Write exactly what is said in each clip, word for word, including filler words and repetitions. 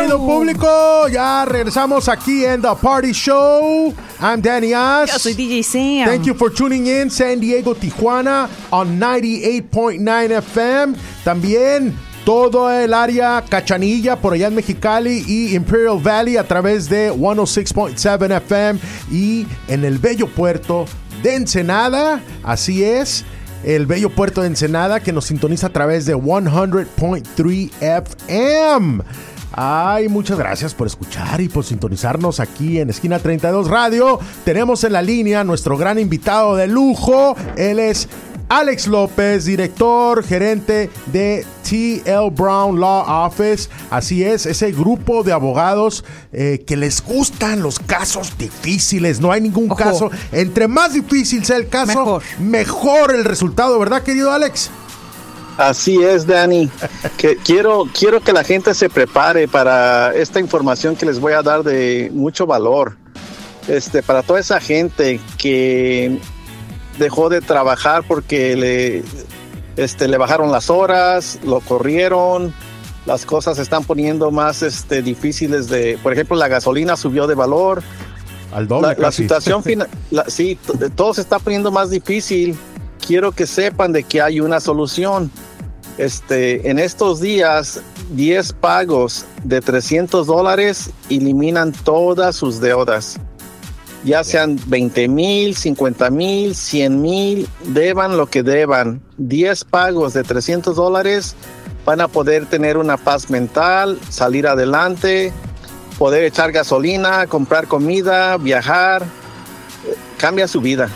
Bienvenido público, ya regresamos aquí en The Party Show. I'm Danny Ash. Yo soy D J Sam. Thank you for tuning in San Diego, Tijuana on ninety-eight point nine F M. También todo el área Cachanilla por allá en Mexicali y Imperial Valley a través de ciento seis point siete F M y en el bello puerto de Ensenada, así es, el bello puerto de Ensenada que nos sintoniza a través de cien point tres F M. Ay, muchas gracias por escuchar y por sintonizarnos aquí en Esquina treinta y dos Radio. Tenemos en la línea nuestro gran invitado de lujo. Él es Alex López, director, gerente de T L Brown Law Office. Así es, ese grupo de abogados eh, que les gustan los casos difíciles. No hay ningún Ojo. caso. Entre más difícil sea el caso, Mejor. mejor el resultado, ¿verdad, querido Alex? Así es, Danny. Que quiero, quiero que la gente se prepare para esta información que les voy a dar de mucho valor. Este, para toda esa gente que dejó de trabajar porque le, este, le bajaron las horas, lo corrieron, las cosas se están poniendo más este, difíciles de, por ejemplo, la gasolina subió de valor. Al doble, La, la casi. situación final, la, sí, t- todo se está poniendo más difícil. Quiero que sepan de que hay una solución. Este, en estos días, diez pagos de trescientos dólares eliminan todas sus deudas. Ya sean veinte mil, cincuenta mil, cien mil, deban lo que deban. diez pagos de trescientos dólares van a poder tener una paz mental, salir adelante, poder echar gasolina, comprar comida, viajar. Eh, Cambia su vida.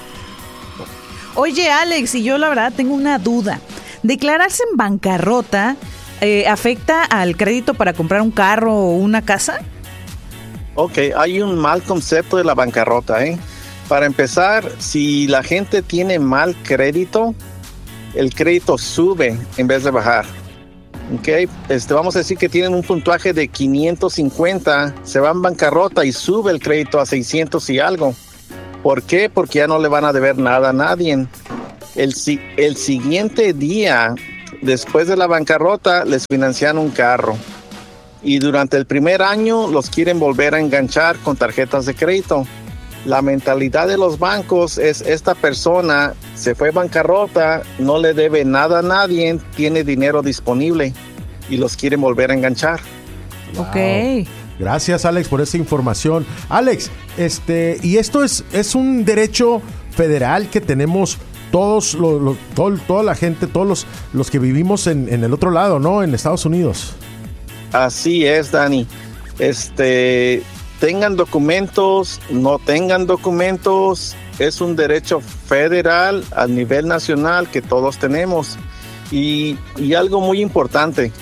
Oye, Alex, y yo la verdad tengo una duda. ¿Declararse en bancarrota eh, afecta al crédito para comprar un carro o una casa? Ok, hay un mal concepto de la bancarrota, ¿eh? Para empezar, si la gente tiene mal crédito, el crédito sube en vez de bajar. Ok, este, vamos a decir que tienen un puntaje de quinientos cincuenta, se va en bancarrota y sube el crédito a seiscientos y algo. ¿Por qué? Porque ya no le van a deber nada a nadie. El, si- el siguiente día, después de la bancarrota, les financian un carro. Y durante el primer año los quieren volver a enganchar con tarjetas de crédito. La mentalidad de los bancos es: esta persona se fue bancarrota, no le debe nada a nadie, tiene dinero disponible y los quieren volver a enganchar. Wow. Ok. Gracias, Alex, por esa información. Alex, este, y esto es, es un derecho federal que tenemos todos, lo, lo- todo- toda la gente, todos los, los que vivimos en, en el otro lado, ¿no? En Estados Unidos. Así es, Dani. Este, tengan documentos, no tengan documentos, es un derecho federal a nivel nacional que todos tenemos. Y, y algo muy importante,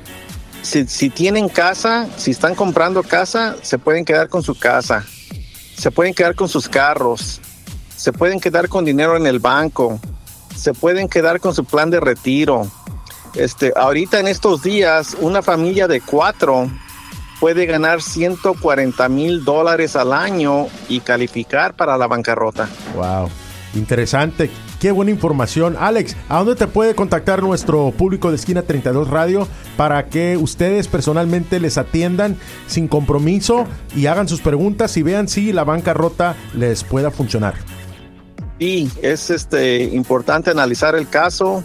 si, si tienen casa, si están comprando casa, se pueden quedar con su casa, se pueden quedar con sus carros, se pueden quedar con dinero en el banco, se pueden quedar con su plan de retiro. Este, ahorita en estos días, una familia de cuatro puede ganar ciento cuarenta mil dólares al año y calificar para la bancarrota. Wow, interesante. Qué buena información. Alex, ¿a dónde te puede contactar nuestro público de Esquina treinta y dos Radio para que ustedes personalmente les atiendan sin compromiso y hagan sus preguntas y vean si la bancarrota les pueda funcionar? Y es este, importante analizar el caso,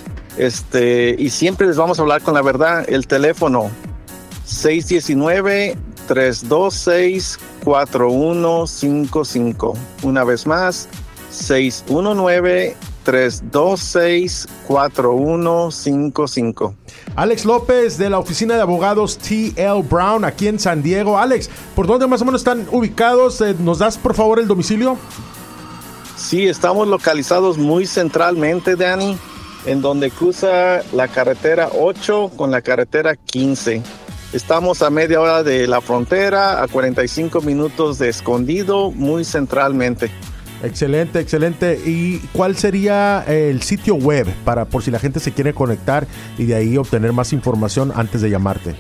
este, y siempre les vamos a hablar con la verdad. El teléfono seis uno nueve, tres dos seis, cuatro uno cinco cinco. Una vez más, seis uno nueve, tres dos seis, cuatro uno cinco cinco. Alex López de la oficina de abogados T L Brown aquí en San Diego. Alex, ¿por dónde más o menos están ubicados? Eh, ¿Nos das por favor el domicilio? Sí, estamos localizados muy centralmente, Danny, en donde cruza la carretera ocho con la carretera quince. Estamos a media hora de la frontera, a cuarenta y cinco minutos de Escondido, muy centralmente. Excelente, excelente. ¿Y cuál sería el sitio web para por si la gente se quiere conectar y de ahí obtener más información antes de llamarte?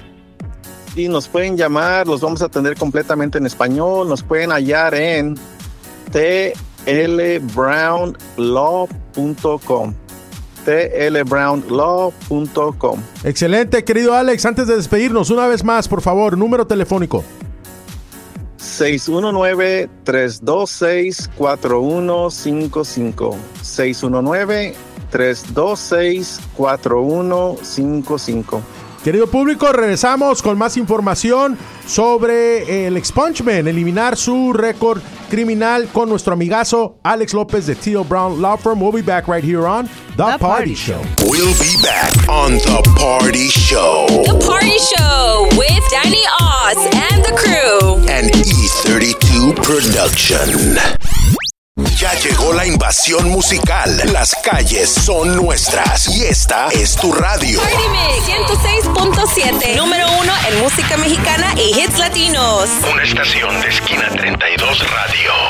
Y nos pueden llamar, los vamos a atender completamente en español. Nos pueden hallar en t l brown law punto com. t l brown law punto com. Excelente, querido Alex. Antes de despedirnos, una vez más, por favor, número telefónico. seis uno nueve, tres dos seis, cuatro uno cinco cinco. seis uno nueve, tres dos seis, cuatro uno cinco cinco. Querido público, regresamos con más información sobre el expungement, eliminar su récord criminal con nuestro amigazo Alex López de T L Brown Law Firm. We'll be back right here on The, the Party, Party Show. We'll be back on The Party Show. The Party Show with Danny Oz and the crew. An E thirty-two production. Ya llegó la invasión musical. Las calles son nuestras y esta es tu radio. Party Mix ciento seis punto siete, número uno en música mexicana y hits latinos. Una estación de Esquina treinta y dos Radio.